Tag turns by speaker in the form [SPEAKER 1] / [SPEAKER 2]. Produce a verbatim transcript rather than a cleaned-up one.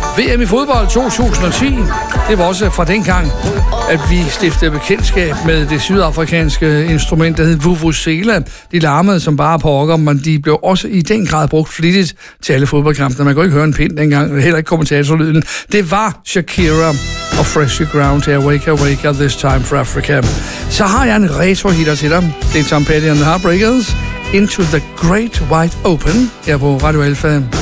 [SPEAKER 1] V M i fodbold to tusind og ti, det var også fra dengang, at vi stiftede bekendtskab med det sydafrikanske instrument, der hed vuvuzela. De larmede som bare pokker, men de blev også i den grad brugt flittigt til alle fodboldkampe. Man kunne ikke høre en pind dengang, heller ikke kommentatorlyden. Det var Shakira og Fresh Ground til Wake Wake This Time for Africa. Så har jeg en retro-hitter til dig. Det er Tom Petty and the Heartbreakers, Into the Great Wide Open, her på Radio Alpha.